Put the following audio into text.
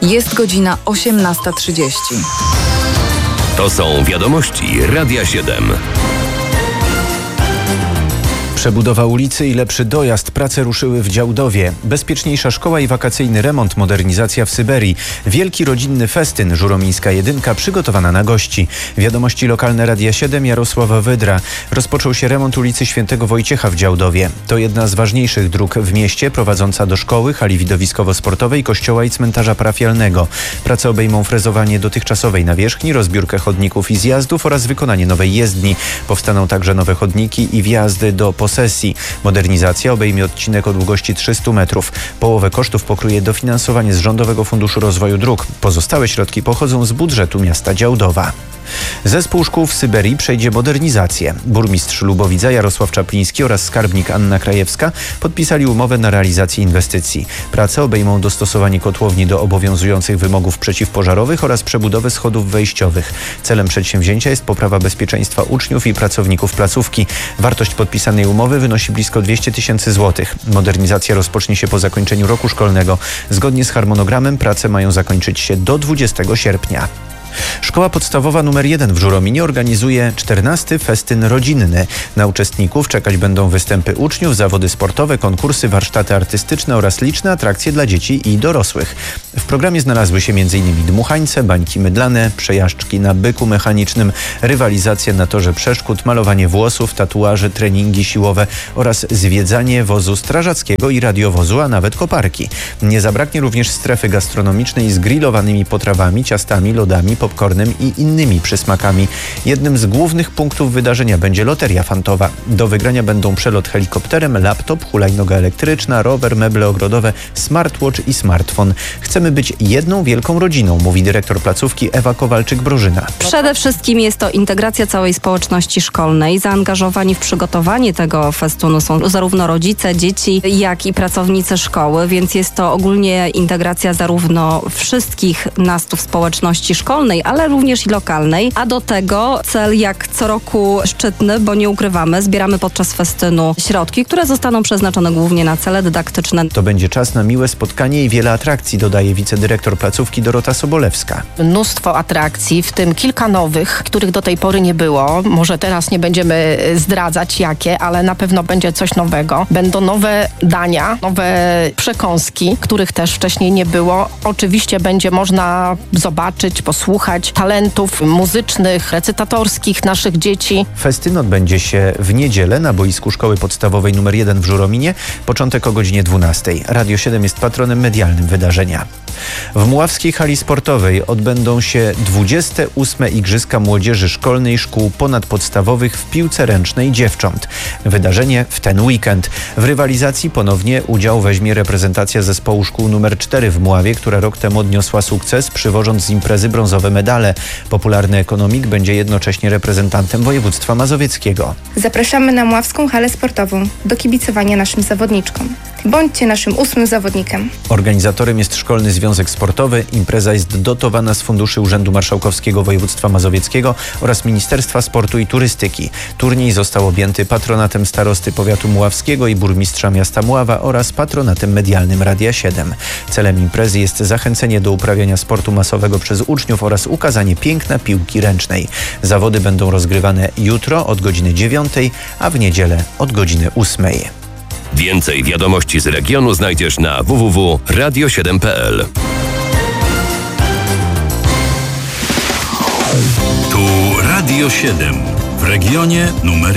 Jest godzina 18:30. To są wiadomości Radia 7. Przebudowa ulicy i lepszy dojazd. Prace ruszyły w Działdowie. Bezpieczniejsza szkoła i wakacyjny remont, modernizacja w Syberii. Wielki rodzinny festyn, Żuromińska Jedynka przygotowana na gości. Wiadomości lokalne Radia 7, Jarosława Wydra. Rozpoczął się remont ulicy Świętego Wojciecha w Działdowie. To jedna z ważniejszych dróg w mieście, prowadząca do szkoły, hali widowiskowo-sportowej, kościoła i cmentarza parafialnego. Prace obejmą frezowanie dotychczasowej nawierzchni, rozbiórkę chodników i zjazdów oraz wykonanie nowej jezdni. Powstaną także nowe chodniki i wjazdy do posesji. Modernizacja obejmie odcinek o długości 300 metrów. Połowę kosztów pokryje dofinansowanie z Rządowego Funduszu Rozwoju Dróg. Pozostałe środki pochodzą z budżetu miasta Działdowa. Zespół szkół w Syberii przejdzie modernizację. Burmistrz Lubowidza Jarosław Czapliński oraz skarbnik Anna Krajewska podpisali umowę na realizację inwestycji. Prace obejmą dostosowanie kotłowni do obowiązujących wymogów przeciwpożarowych oraz przebudowę schodów wejściowych. Celem przedsięwzięcia jest poprawa bezpieczeństwa uczniów i pracowników placówki. Wartość podpisanej umowy wynosi blisko 200 000 złotych. Modernizacja rozpocznie się po zakończeniu roku szkolnego. Zgodnie z harmonogramem prace mają zakończyć się do 20 sierpnia. Szkoła podstawowa nr 1 w Żurominie organizuje 14. festyn rodzinny. Na uczestników czekać będą występy uczniów, zawody sportowe, konkursy, warsztaty artystyczne oraz liczne atrakcje dla dzieci i dorosłych. W programie znalazły się m.in. dmuchańce, bańki mydlane, przejażdżki na byku mechanicznym, rywalizacje na torze przeszkód, malowanie włosów, tatuaże, treningi siłowe oraz zwiedzanie wozu strażackiego i radiowozu, a nawet koparki. Nie zabraknie również strefy gastronomicznej z grillowanymi potrawami, ciastami, lodami, popcornem i innymi przysmakami. Jednym z głównych punktów wydarzenia będzie loteria fantowa. Do wygrania będą przelot helikopterem, laptop, hulajnoga elektryczna, rower, meble ogrodowe, smartwatch i smartfon. Chcemy być jedną wielką rodziną, mówi dyrektor placówki Ewa Kowalczyk-Brożyna. Przede wszystkim jest to integracja całej społeczności szkolnej. Zaangażowani w przygotowanie tego festunu są zarówno rodzice, dzieci, jak i pracownicy szkoły, więc jest to ogólnie integracja zarówno wszystkich nastów społeczności szkolnej, ale również i lokalnej, a do tego cel jak co roku szczytny, bo nie ukrywamy, zbieramy podczas festynu środki, które zostaną przeznaczone głównie na cele dydaktyczne. To będzie czas na miłe spotkanie i wiele atrakcji, dodaje wicedyrektor placówki Dorota Sobolewska. Mnóstwo atrakcji, w tym kilka nowych, których do tej pory nie było. Może teraz nie będziemy zdradzać jakie, ale na pewno będzie coś nowego. Będą nowe dania, nowe przekąski, których też wcześniej nie było. Oczywiście będzie można zobaczyć, posłuchać talentów muzycznych, recytatorskich naszych dzieci. Festyn odbędzie się w niedzielę na boisku Szkoły Podstawowej nr 1 w Żurominie. Początek o godzinie 12. Radio 7 jest patronem medialnym wydarzenia. W Mławskiej hali sportowej odbędą się 28. Igrzyska Młodzieży Szkolnej Szkół Ponadpodstawowych w piłce ręcznej dziewcząt. Wydarzenie w ten weekend. W rywalizacji ponownie udział weźmie reprezentacja zespołu szkół nr 4 w Mławie, która rok temu odniosła sukces, przywożąc z imprezy brązowe medale. Popularny ekonomik będzie jednocześnie reprezentantem województwa mazowieckiego. Zapraszamy na Mławską halę sportową do kibicowania naszym zawodniczkom. Bądźcie naszym 8. zawodnikiem. Organizatorem jest Szkolny Związek Sportowy. Impreza jest dotowana z funduszy Urzędu Marszałkowskiego Województwa Mazowieckiego oraz Ministerstwa Sportu i Turystyki. Turniej został objęty patronatem starosty powiatu mławskiego i burmistrza miasta Mława oraz patronatem medialnym Radia 7. Celem imprezy jest zachęcenie do uprawiania sportu masowego przez uczniów oraz ukazanie piękna piłki ręcznej. Zawody będą rozgrywane jutro od godziny 9, a w niedzielę od godziny 8. Więcej wiadomości z regionu znajdziesz na www.radio7.pl. Tu Radio 7 w regionie numer